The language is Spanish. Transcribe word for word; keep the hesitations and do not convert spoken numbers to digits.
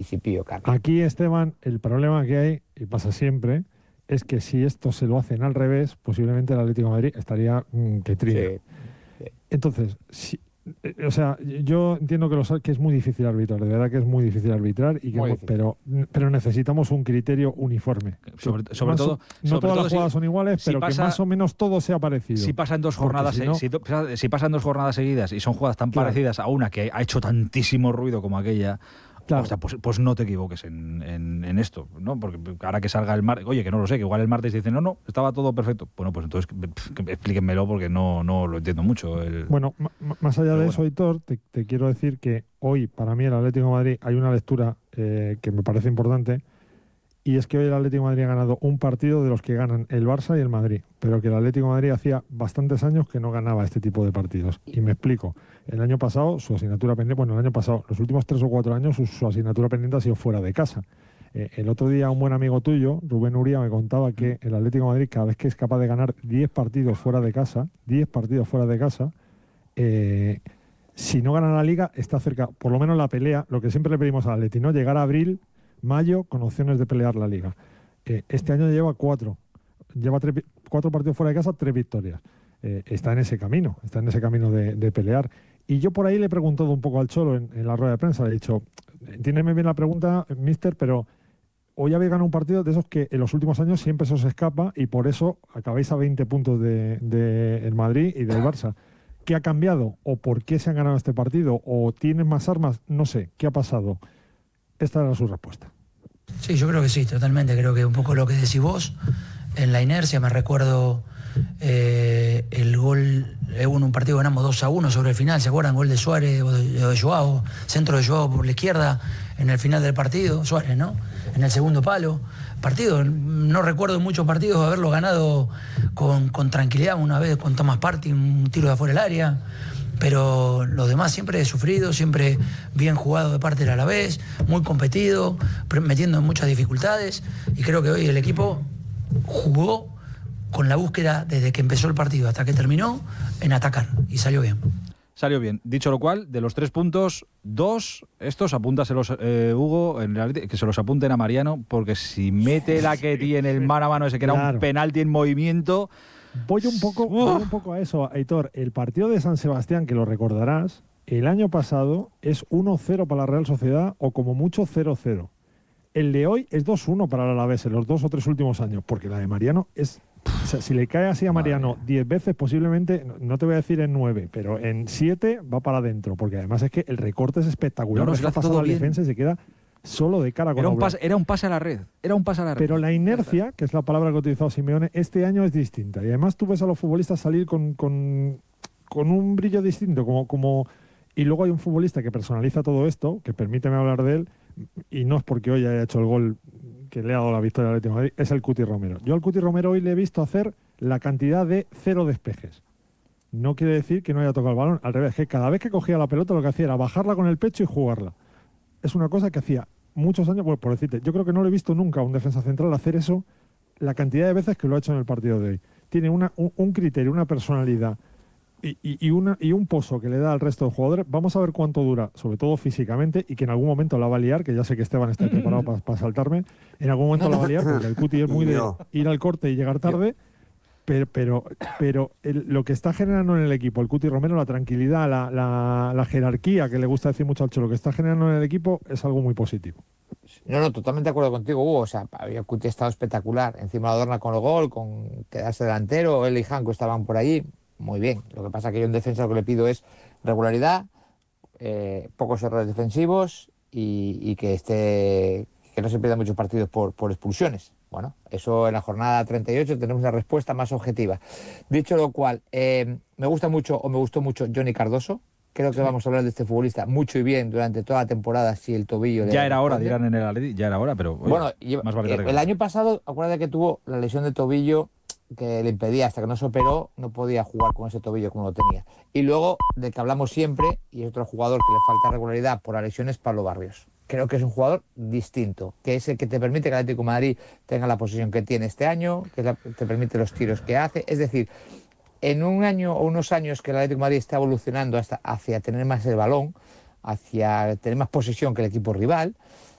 principio, Carlos. Aquí, Esteban, el problema que hay, y pasa siempre, es que si esto se lo hacen al revés, posiblemente el Atlético de Madrid estaría mmm, que trina. Sí, sí. Entonces, si, eh, o sea, yo entiendo que, los, que es muy difícil arbitrar, de verdad que es muy difícil arbitrar, y que, Muy difícil. Pero, pero necesitamos un criterio uniforme. Sobre, sobre más, todo, no sobre todas todo las jugadas si, son iguales, si pero pasa, que más o menos todo sea parecido. Si pasan dos jornadas, si, no, si, si pasan dos jornadas seguidas y son jugadas tan claro. parecidas a una que ha hecho tantísimo ruido como aquella. Claro. O sea, pues, pues no te equivoques en, en, en esto, ¿no? Porque ahora que salga el martes, oye, que no lo sé, que igual el martes dicen, no, no, estaba todo perfecto. Bueno, pues entonces que, explíquenmelo porque no, no lo entiendo mucho. El... Bueno, más allá Pero de bueno. eso, Aitor, te, te quiero decir que hoy, para mí, el Atlético de Madrid, hay una lectura eh, que me parece importante, y es que hoy el Atlético de Madrid ha ganado un partido de los que ganan el Barça y el Madrid, pero que el Atlético de Madrid hacía bastantes años que no ganaba este tipo de partidos. Y me explico. El año pasado, su asignatura pendiente, bueno, el año pasado, los últimos tres o cuatro años, su, su asignatura pendiente ha sido fuera de casa. Eh, el otro día un buen amigo tuyo, Rubén Uría, me contaba que el Atlético de Madrid, cada vez que es capaz de ganar diez partidos fuera de casa, diez partidos fuera de casa, eh, si no gana la Liga, está cerca, por lo menos la pelea, lo que siempre le pedimos al Atleti, ¿no? Llegar a abril, mayo, con opciones de pelear la Liga. Eh, este año lleva cuatro. Lleva tres, cuatro partidos fuera de casa, tres victorias. Eh, está en ese camino, está en ese camino de, de pelear. Y yo por ahí le he preguntado un poco al Cholo en, en la rueda de prensa, le he dicho, entiéndeme bien la pregunta, mister, pero hoy habéis ganado un partido de esos que en los últimos años siempre se os escapa y por eso acabáis a veinte puntos de, de el Madrid y del Barça. ¿Qué ha cambiado? ¿O por qué se han ganado este partido? ¿O tienen más armas? No sé, ¿qué ha pasado? Esta era su respuesta. Sí, yo creo que sí, totalmente. Creo que un poco lo que decís vos, en la inercia, me recuerdo eh, el gol, en un partido ganamos dos a uno sobre el final, ¿se acuerdan? Gol de Suárez o de, de Joao, centro de Joao por la izquierda, en el final del partido, Suárez, ¿no? En el segundo palo. Partido, no recuerdo muchos partidos haberlo ganado con, con tranquilidad, una vez con Thomas Partey, un tiro de afuera del área. Pero los demás siempre he sufrido, siempre bien jugado de parte del Alavés, muy competido, metiendo en muchas dificultades, y creo que hoy el equipo jugó con la búsqueda desde que empezó el partido hasta que terminó en atacar, y salió bien. Salió bien. Dicho lo cual, de los tres puntos, dos, estos apúntaselos, eh, Hugo, en realidad, que se los apunten a Mariano, porque si mete la que tiene el mano a mano ese que claro. era un penalti en movimiento... Voy un poco, voy un poco a eso, Aitor. El partido de San Sebastián, que lo recordarás, el año pasado es uno cero para la Real Sociedad o como mucho cero cero. El de hoy es dos uno para el Alavés en los dos o tres últimos años, porque la de Mariano es... O sea, si le cae así a Mariano diez veces, posiblemente, no te voy a decir en nueve, pero en siete va para adentro, porque además es que el recorte es espectacular. No, no, se pasa todo la bien. defensa y se queda solo de cara con era un, pase, era un pase a la red, era un pase a la red. Pero la inercia, que es la palabra que ha utilizado Simeone, este año es distinta. Y además tú ves a los futbolistas salir con, con, con un brillo distinto, como, como... Y luego hay un futbolista que personaliza todo esto, que permíteme hablar de él, y no es porque hoy haya hecho el gol que le ha dado la victoria al Atlético de Madrid, es el Cuti Romero. Yo al Cuti Romero hoy le he visto hacer la cantidad de cero despejes. No quiere decir que no haya tocado el balón, al revés, que cada vez que cogía la pelota lo que hacía era bajarla con el pecho y jugarla. Es una cosa que hacía muchos años, pues por decirte, yo creo que no lo he visto nunca a un defensa central hacer eso la cantidad de veces que lo ha hecho en el partido de hoy. Tiene una, un, un criterio, una personalidad y, y, y, una, y un pozo que le da al resto de jugadores. Vamos a ver cuánto dura, sobre todo físicamente, y que en algún momento la va a liar, que ya sé que Esteban está preparado para pa saltarme, en algún momento la va a liar, porque el Cuti es muy de ir al corte y llegar tarde. Pero, pero, pero el, lo que está generando en el equipo, el Cuti Romero, la tranquilidad, la, la, la jerarquía, que le gusta decir mucho al Cholo, que está generando en el equipo, es algo muy positivo. No, no, totalmente de acuerdo contigo, Hugo. O sea, el Cuti ha estado espectacular. Encima la adorna con el gol, con quedarse delantero. Él y Janko estaban por ahí. Muy bien. Lo que pasa es que yo en defensa lo que le pido es regularidad, eh, pocos errores defensivos y, y que esté, que no se pierdan muchos partidos por, por expulsiones. Bueno, eso en la jornada treinta y ocho tenemos una respuesta más objetiva. Dicho lo cual, eh, me gusta mucho o me gustó mucho Johnny Cardoso. Creo que sí. Vamos a hablar de este futbolista mucho y bien durante toda la temporada si el tobillo... Ya era hora, dirán en el Atleti, ya era hora, pero... Oye, bueno, yo, más vale eh, el año pasado, acuérdate que tuvo la lesión de tobillo que le impedía, hasta que no se operó, no podía jugar con ese tobillo como lo tenía. Y luego, de que hablamos siempre, y es otro jugador que le falta regularidad por la lesión, es Pablo Barrios. Creo que es un jugador distinto, que es el que te permite que el Atlético de Madrid tenga la posesión que tiene este año, que te permite los tiros que hace. Es decir, en un año o unos años que el Atlético de Madrid está evolucionando hasta hacia tener más el balón, hacia tener más posesión que el equipo rival,